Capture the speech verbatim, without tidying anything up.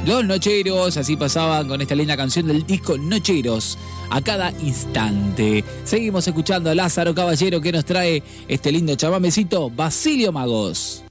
Los Nocheros, así pasaban con esta linda canción del disco Nocheros, a cada instante. Seguimos escuchando a Lázaro Caballero, que nos trae este lindo chamamecito, Basilio Magos.